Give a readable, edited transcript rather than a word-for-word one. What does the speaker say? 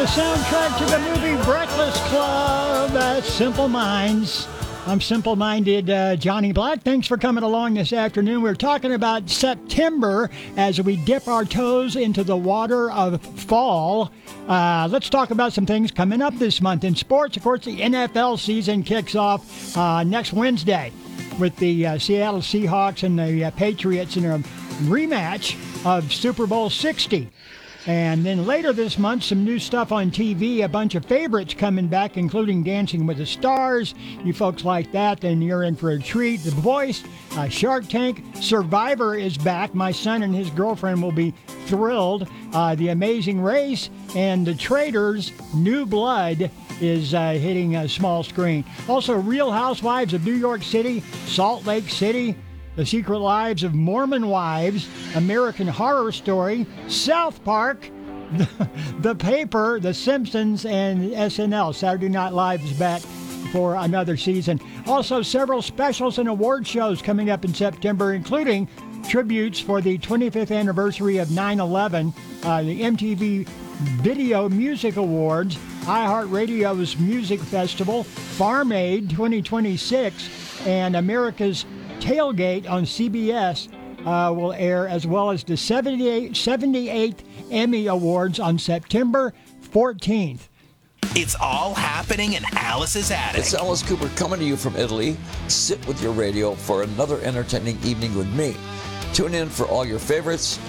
the soundtrack to the movie Breakfast Club. That's Simple Minds. I'm simple-minded Johnny Black. Thanks for coming along this afternoon. We're talking about September as we dip our toes into the water of fall. Let's talk about some things coming up this month in sports. Of course, the NFL season kicks off next Wednesday with the Seattle Seahawks and the Patriots in a rematch of Super Bowl 60. And then later this month, some new stuff on TV, a bunch of favorites coming back, including Dancing with the Stars. You folks like that, then you're in for a treat. The Voice, Shark Tank, Survivor is back. My son and his girlfriend will be thrilled. The Amazing Race and The Traitors, New Blood is hitting a small screen. Also, Real Housewives of New York City, Salt Lake City, The Secret Lives of Mormon Wives, American Horror Story, South Park, The Paper, The Simpsons, and SNL. Saturday Night Live is back for another season. Also, several specials and award shows coming up in September, including tributes for the 25th anniversary of 9/11, the MTV Video Music Awards, iHeartRadio's Music Festival, Farm Aid 2026, and America's Tailgate on CBS will air, as well as the 78th Emmy Awards on September 14th. It's all happening in Alice's attic. It's Alice Cooper coming to you from Italy. Sit with your radio for another entertaining evening with me. Tune in for all your favorites